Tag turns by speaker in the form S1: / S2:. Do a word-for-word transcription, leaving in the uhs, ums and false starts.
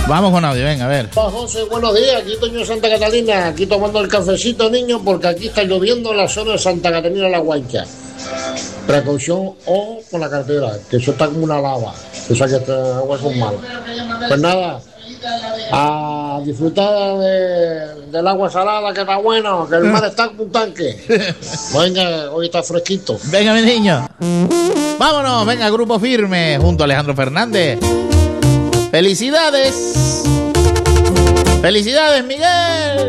S1: Vamos con audio, venga, a ver.
S2: Hola, José, buenos días. Aquí Toño de Santa Catalina. Aquí tomando el cafecito, niño, porque aquí está lloviendo en la zona de Santa Catalina La Guancha. Precaución o con la carretera, que eso está como una lava. O sea que estas aguas son malas. Pues nada, a disfrutar de, del agua salada, que está bueno, que el mar está como un tanque. Venga, hoy está fresquito.
S1: Venga, mi niño. Vámonos, venga, Grupo Firme, junto a Alejandro Fernández. ¡Felicidades! ¡Felicidades, Miguel!